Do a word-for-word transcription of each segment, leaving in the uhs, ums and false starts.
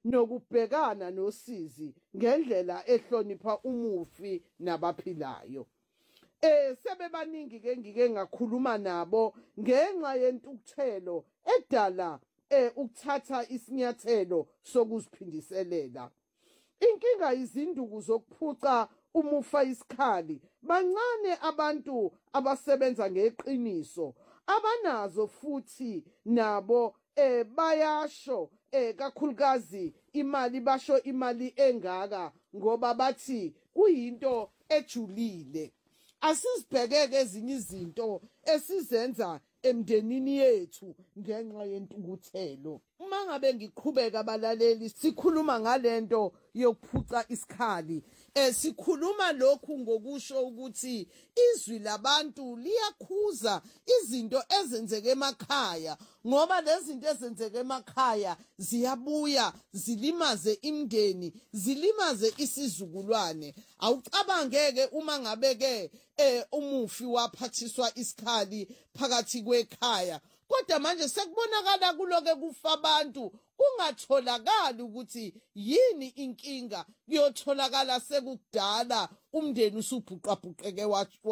nokubhekana nosizi ngendlela ehlonipha umufi nabaphilayo. Eh sebebaningi ke ngike ngakhuluma nabo ngenxa yentukuthelo edala eh ukuthatha isinyathelo sokuziphindiselela. Inkinga izinduku zokuphuca umufa isikhali bancane abantu abasebenza ngeqiniso abanazo futhi nabo eh bayasho eh kakhulukazi imali basho imali engaka ngoba bathi kuyinto ejulile. Asizibhekeke ezinye izinto esizenza emndenini yethu ngenxa yentukuthelo. Uma ngabe ngiqhubeka abalaleli sikhuluma ngalento yokuphuca isikhali, eh sikhuluma lokhu ngokusho ukuthi izwi labantu liyakhuza izinto ezenzeke emakhaya ngoba lezi zinto ezenzeke emakhaya ziyabuya zilimaze imndeni, zilimaze isizukulwane. Awucabangeke uma ngabe ke eh umufi waphathiswa isikhali phakathi kwekhaya, kodwa manje sekubonakala kuloke kufa abantu kungatholakali ukuthi yini inkinga, kuyotholakala sekudala umndeni usubhuqabhuqeke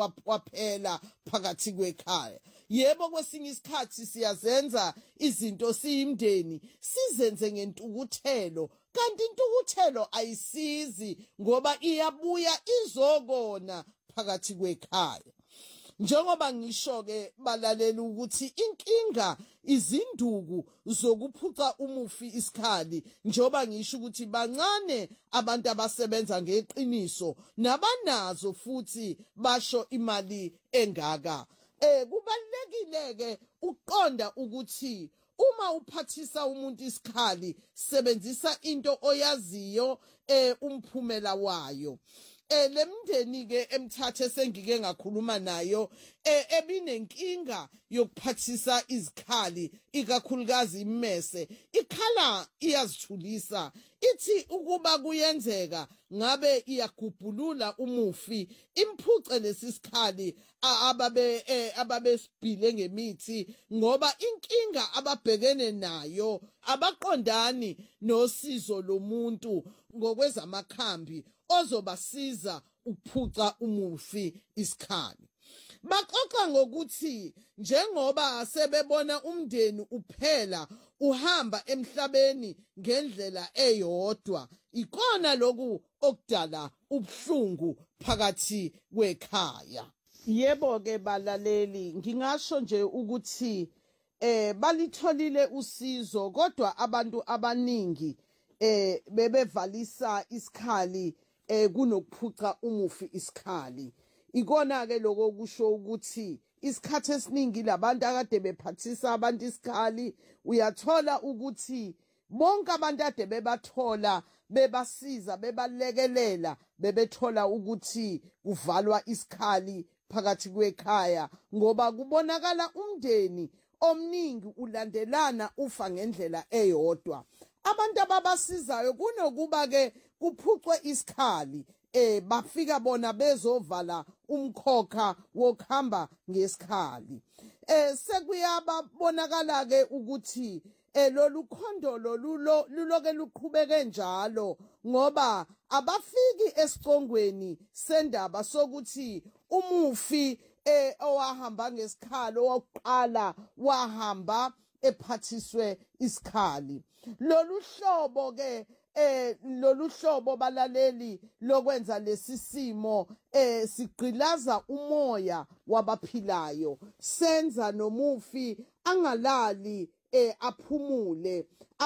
waphela phakathi kwekhaya. Yebo, kwesinye isikhathi siyazenza izinto siyimndeni sizenze ngentukuthelo, kanti intukuthelo ayisizi ngoba iyabuya izokona phakathi kwekhaya. Njengoba ngisho ke balaleli ukuthi inkinga izinduku zokuphuca umufi isikhali, njoba ngisho ukuthi bancane abantu abasebenza ngeqiniso nabanazo futhi basho imali engaka. Eh kubalekile ke uqonda ukuthi uma uphathisa umuntu isikhali sebenzisa into oyaziyo eh umphumela wayo. Eh lemndeni ke emthathe sengike ngakhuluma nayo eh ebinenkinga yokuphathisa izikhali ikakhulukazi immese, ikhala iyazithulisa, ithi ukuba kuyenzeka ngabe iyagubhulula umufi imphuce lesisikhali ababe eh, ababesibhile ngemithi ngoba inkinga ababhekene nayo abaqondani nosizo lomuntu ngokwezamakhambi ozobasiza ukuphuca umufi isikhali. Baxoxa ngokuthi njengoba sebebona umndeni uphela uhamba emhlabeni ngendlela eyodwa, ikona lokhu okudala ubuhlungu phakathi kwekhaya. Yebo ke balaleli, ngingasho nje ukuthi eh balitholile usizo kodwa abantu abaningi eh bebevalisa isikhali eh kunokuphuca umufi isikhali. Ikona ke lokho kusho ukuthi isikhathi esiningi labantu akade bephathisa abantu isikhali uyathola ukuthi bonke abantu ade bebathola bebasiza bebalekelela bebethola ukuthi kuvalwa isikhali phakathi kwekhaya ngoba kubonakala umndeni omningi ulandelana ufa ngendlela eyodwa. Abantu ababasizayo kunokuba ke kuphucwe isikhali eh bafika bona bezovala umkhokha wokuhamba ngesikhali. Eh sekuyabonakala ke ukuthi eh lolu khondolo lulo luloke luqhubeke njalo ngoba abafiki esicongweni sendaba sokuthi umufi eh owahamba ngesikhali owokuqala wahamba ephathiswe isikhali. Lolu hlobo ke eh lolu hlobo balaleli lokwenza lesisimo eh sigqilaza umoya wabaphilayo, senza nomufi angalali eh aphumule,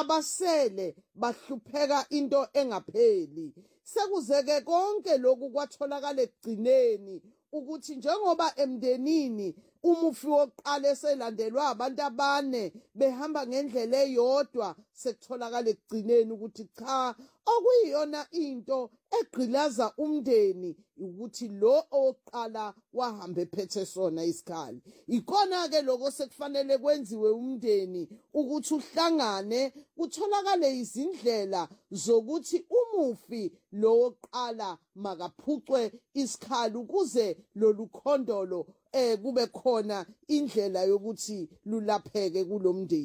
abasele bahlupheka into engapheli. Sekuzeke konke lokhu kwatholakala ekugcineni ukuthi njengoba emndenini umufi wokuqala eselandelwa abantu abane behamba ngendlela eyodwa, sekutholakala ekugcineni ukuthi cha, okuyiyona into egqilaza umndeni ukuthi lo oqala wahamba ephethe sona isikhali. Ikona ke lokho sekufanele kwenziwe umndeni ukuthi uhlangane, kutholakale izindlela zokuthi umufi lo oqala makaphucwe isikhali ukuze lolu khondolo eh kube khona indlela yokuthi lulapheke kulomndeni.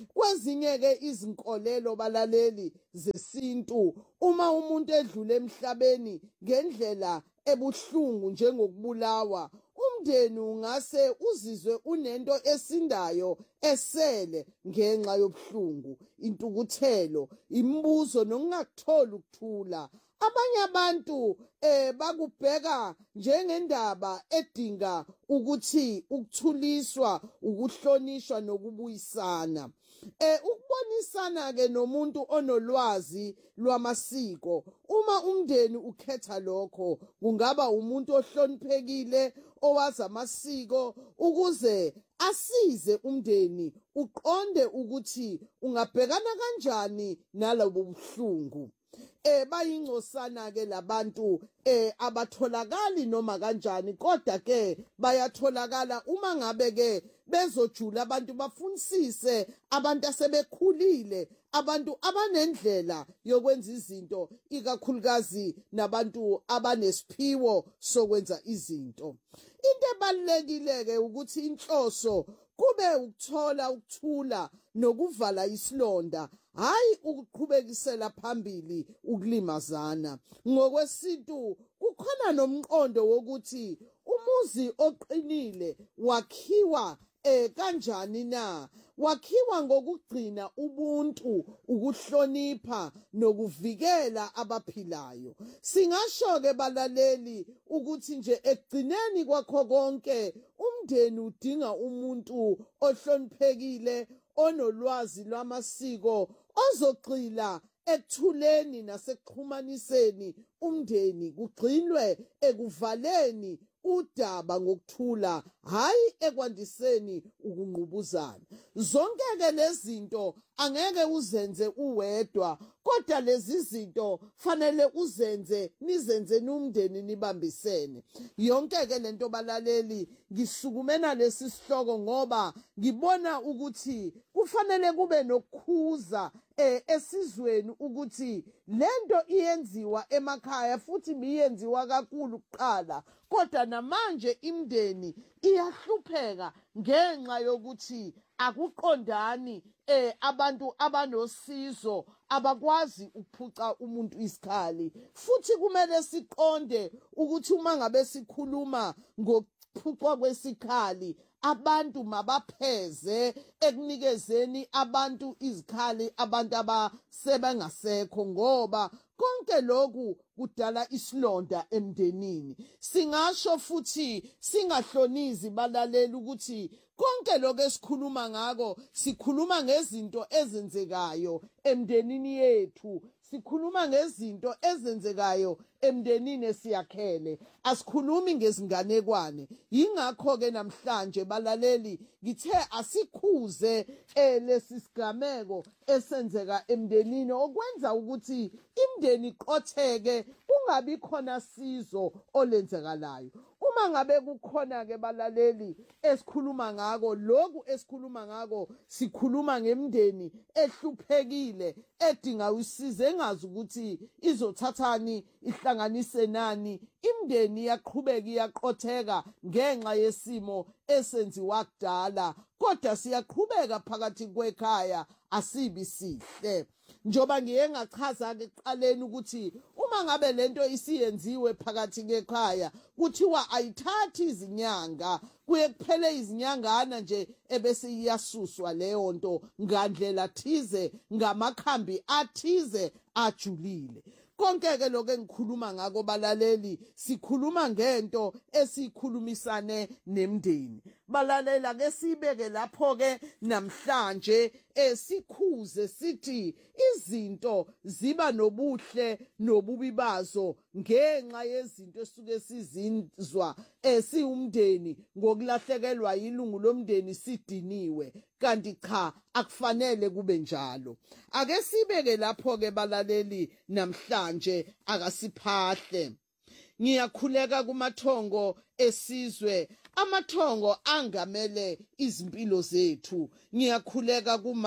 Kwezinye ke izinkolelo balaleli zesintu, uma umuntu edlule emhlabeni ngendlela ebuhlungu njengokubulawa, umndeni ungase uzizwe unento esindayo esele ngenxa yobuhlungu, intukuthelo, imibuzo nokungakutholi ukuthula. Abanye abantu eh bakubheka njengendaba edinga ukuthi ukuthuliswa, ukuhlonishwa nokubuyisana. Eh ukubonisana ke nomuntu onolwazi lwamasiko. Uma umndeni ukhetha lokho, kungaba umuntu ohloniphekile owazi amasiko ukuze asize umndeni uqonde ukuthi ungabhekana kanjani nalobo buhlungu. Eh bayingcosana ke labantu eh abatholakali noma kanjani, kodwa ke bayatholakala uma ngabe ke bezojula abantu bafunisise abantu asebekhulile, abantu abanendlela yokwenza izinto, ikakhulukazi nabantu abanesiphiwo sokwenza izinto. Into ebalekile ke ukuthi inhloso kube ukuthola ukuthula nokuvala isilonda, hayi ukuqhubekisela phambili ukulimazana. Ngokwesintu kukhona nomqondo wokuthi umuzi oqinile wakhiwa eh kanjani na? Wakhiwa ngokugcina ubuntu, ukuhlonipha nokuvikela abaphilayo. Singasho ke balaleli ukuthi nje ekugcineni kwakho konke umndeni udinga umuntu ohloniphekile, onolwazi lwamasiko, ozogxila ekuthuleni nasekuxhumaniseni umndeni, kugcinwe ekuvaleni udaba ngokuthula, hayi ekwandiseni ukungqubuzana. Zonke ke lezinto angeke uzenze uwedwa, kodwa lezi zinto fanele uzenze nizenze numndeni nibambisene. Yonke ke lento balaleli ngisukumena lesi sihloko ngoba ngibona ukuthi kufanele kube nokukhuza eh esizweni ukuthi lento iyenziwa emakhaya futhi miyenziwa kakhulu kuqala, kodwa namanje imndeni iyahlupheka ngenxa yokuthi akuqondani eh abantu abanosizo abakwazi ukuphuca umuntu isikhali. Futhi kumele siqonde ukuthi uma ngabe sikhuluma ngokuphucwa kwesikhali, abantu mabapheze ekunikezeni abantu izikhali abantu abasebengasekho, ngoba konke lokhu kudala isilonda emndenini. Singasho futhi singahlonizi balaleli ukuthi konke lokho esikhuluma ngako sikhuluma ngezinto ezenzekayo emndenini yethu, sikhuluma ngezinto ezenzekayo emndenini esiyakhele, asikhulumi ngezinganekwane. Yingakho ke namhlanje balaleli ngithe asikhuze eh lesi sigameko esenzeka emndenini okwenza ukuthi imndeni iqotheke, kungabi khona sizo olenzekalayo. Uma ngabe kukhona ke balaleli esikhuluma ngako, lokhu esikhuluma ngako sikhuluma ngemndeni ehluphekile edinga usizo, engazi ukuthi izothathani ihlanganise nani. Imndeni yaqhubeka iyaqotheka ngenxa yesimo esenziwa kudala, kodwa siyaqhubeka phakathi kwekhaya asibi sihle. Njoba ngiye ngachaza ke ekuqaleni ukuthi uma ngabe lento isiyenziwe phakathi kekhaya kuthiwa ayithathi izinyanga, kuye kuphele izinyangana nje ebese iyasuswa leyo nto ngandlela thize, ngamakhambi athize ajulile. Konke ke lokho engikhuluma ngako balaleli, sikhuluma ngento esikhulumisane nemndeni. Balalela ke sibeke lapho ke namhlanje esikhuze sithi izinto ziba nobuhle nobubi bazo ngenxa yezinto esuke sizinzwa esiwumndeni ngokulahlekelwa yilungu lomndeni sidiniwe, kanti cha akufanele kube njalo. Ake sibeke lapho ke balaleli namhlanje akasiphahle. Ngiyakhuleka kumathongo esizwe, amathongo angamele izimpilo zethu. Ngiyakhuleka kuma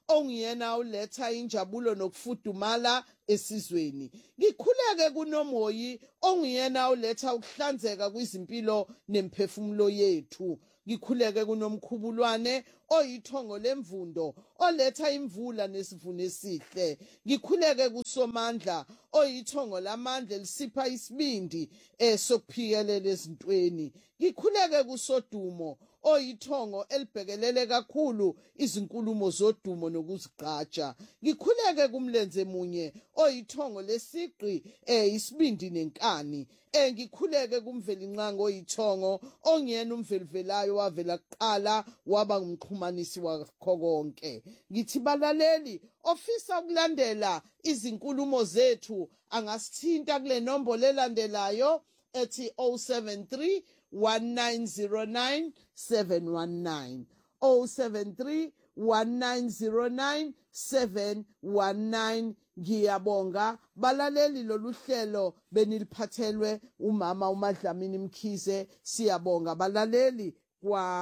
ongiyena uletha injabulo nokufudumala esizweni. Ngikhuleke kuNomoyi ongiyena uletha ukuhlanzeka kwizimpilo nemphefumulo yethu. Ngikhuleke kuNomkhubulwane oyithongo lemvundo oletha imvula nesivuno esihle. Ngikhuleke kuSomandla oyithongo lamandla elisipha isibindi esokuphikelela ezintweni. Ngikhuleke kuSodumo oyithongo elibhekelele kakhulu izinkulumo zodumo nokuzigqaja. Ngikhuleke kuMlenze munye oyithongo lesigqi eh isibindi nenkani. Eh ngikhuleke kuMvelinqango oyithongo ongiyena umvelivelayo wavela kuqala waba ngumxhumanisi wakho konke. Ngithi balaleli ofisa ukulandela izinkulumo zethu angasithinta kule nombolo elandelayo ethi oh seven three one nine zero nine seven one nine oh seven three one nine zero nine seven one nine. Ngiyabonga balaleli lolu hlelo beniliphathelwe umama uMadlamini Mkhize. Siyabonga balaleli kwa